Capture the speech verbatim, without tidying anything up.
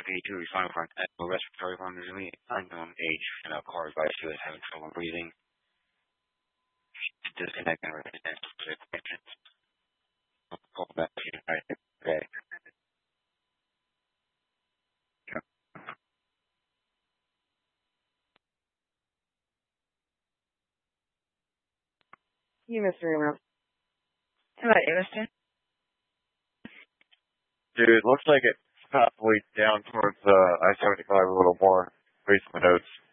fifty-two responding for an respiratory vulnerability, unknown age, and a caused by she was having trouble breathing. Disconnect and residential connections. Call back to you right today. You, Mister Ramos. Hello, Evanston. Dude, it looks like it's possibly down towards uh, I seventy-five a little more, based on my notes.